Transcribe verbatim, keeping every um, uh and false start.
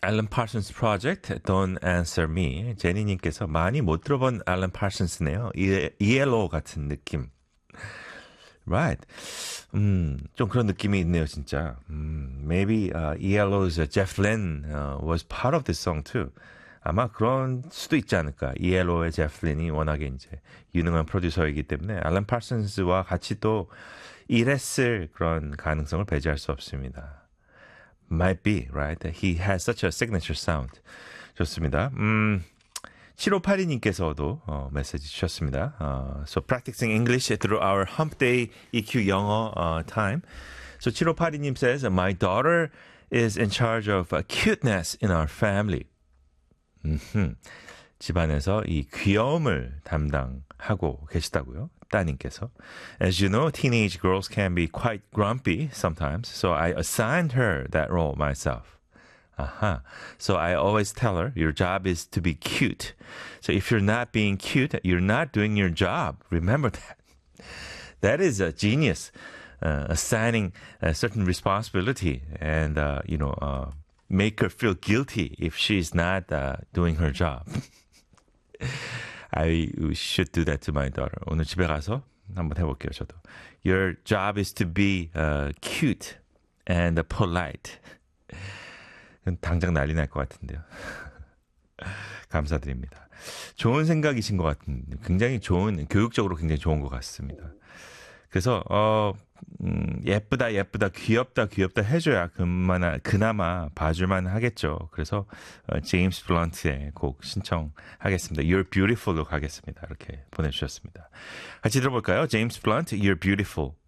Alan Parsons Project, Don't Answer Me. 제니님께서 많이 못 들어본 Alan Parsons네요. 이엘오 같은 느낌. Right. 음, 좀 그런 느낌이 있네요, 진짜. 음, maybe uh, 이엘오's uh, Jeff Lynne uh, was part of this song too. 아마 그런 수도 있지 않을까. 이엘오의 제프 린이 워낙에 이제 유능한 프로듀서이기 때문에 알란 파슨스와 같이 또 일했을 그런 가능성을 배제할 수 없습니다. Might be, right? He has such a signature sound. 좋습니다. 음, 칠오팔이님께서도 어, 메시지 주셨습니다. 어, so practicing English through our hump day 이큐 영어 uh, time. So 칠오팔이님 says, my daughter is in charge of uh, cuteness in our family. 음흠. 집안에서 이 귀여움을 담당하고 계시다고요. 따님께서. As you know, teenage girls can be quite grumpy sometimes, so I assigned her that role myself. Aha. So I always tell her, your job is to be cute. So if you're not being cute, you're not doing your job. Remember that. That is a genius. Uh, assigning a certain responsibility and, uh, you know, uh, make her feel guilty if she's not uh, doing her job. I should do that to my daughter. 오늘 집에 가서 한번 해볼게요, 저도. Your job is to be uh, cute and polite. 당장 난리 날 것 같은데요. 감사드립니다. 좋은 생각이신 것 같은, 굉장히 좋은, 교육적으로 굉장히 좋은 것 같습니다. 그래서 어, 음, 예쁘다 예쁘다 귀엽다 귀엽다 해줘야 그나마, 그나마 봐줄만 하겠죠. 그래서 어, 제임스 블런트의 곡 신청하겠습니다. You're Beautiful로 가겠습니다. 이렇게 보내주셨습니다. 같이 들어볼까요? 제임스 블런트, You're Beautiful.